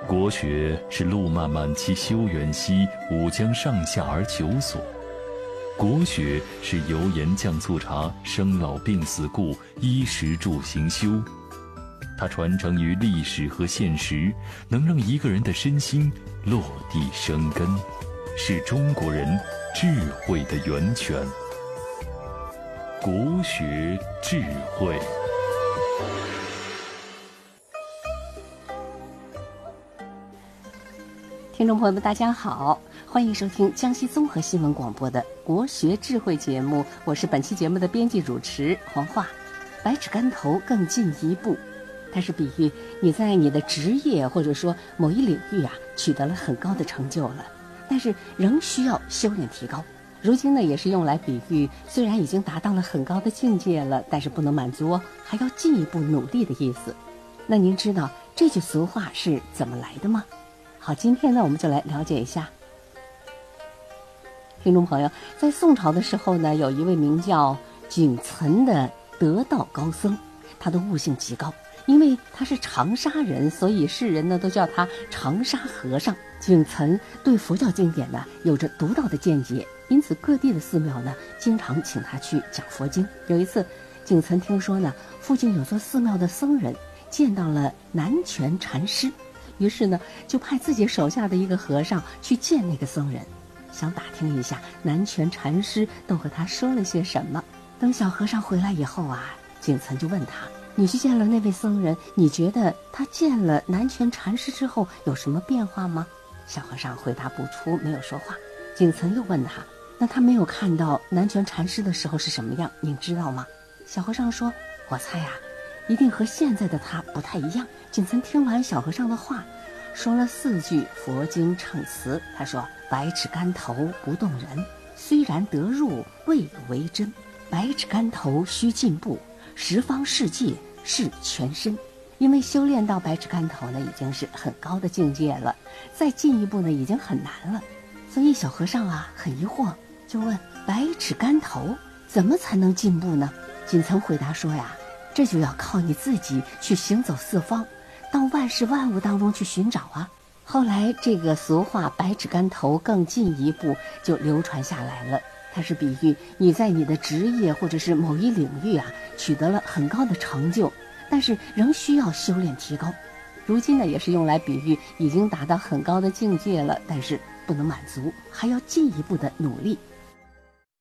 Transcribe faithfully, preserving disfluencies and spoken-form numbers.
国学是路漫漫其修远兮，吾将上下而求索。国学是油盐酱醋茶，生老病死故，衣食住行修。它传承于历史和现实，能让一个人的身心落地生根，是中国人智慧的源泉。国学智慧。 听众朋友们，大家好，欢迎收听江西综合新闻广播的国学智慧节目，我是本期节目的编辑主持黄华。百尺竿头更进一步，它是比喻你在你的职业或者说某一领域啊取得了很高的成就了，但是仍需要修炼提高。如今呢，也是用来比喻虽然已经达到了很高的境界了，但是不能满足哦，还要进一步努力的意思。那您知道这句俗话是怎么来的吗？好，今天呢，我们就来了解一下。听众朋友，在宋朝的时候呢，有一位名叫景岑的得道高僧，他的悟性极高，因为他是长沙人，所以世人呢都叫他长沙和尚。景岑对佛教经典呢有着独到的见解，因此各地的寺庙呢经常请他去讲佛经。有一次，景岑听说呢，附近有座寺庙的僧人见到了南泉禅师。于是呢，就派自己手下的一个和尚去见那个僧人，想打听一下南泉禅师都和他说了些什么。等小和尚回来以后啊，景岑就问他：“你去见了那位僧人，你觉得他见了南泉禅师之后有什么变化吗？”小和尚回答不出，没有说话。景岑又问他：“那他没有看到南泉禅师的时候是什么样，您知道吗？”小和尚说：“我猜呀、啊，一定和现在的他不太一样。”景岑听完小和尚的话，说了四句佛经唱词。他说：“百尺竿头不动人，虽然得入未为真。百尺竿头须进步，十方世界是全身。”因为修炼到百尺竿头呢，已经是很高的境界了，再进一步呢，已经很难了。所以小和尚啊，很疑惑，就问：“百尺竿头怎么才能进步呢？”景岑回答说呀：“这就要靠你自己去行走四方，到万事万物当中去寻找啊。”后来这个俗话百尺竿头更进一步就流传下来了。它是比喻你在你的职业或者是某一领域啊取得了很高的成就，但是仍需要修炼提高。如今呢，也是用来比喻已经达到很高的境界了，但是不能满足，还要进一步的努力。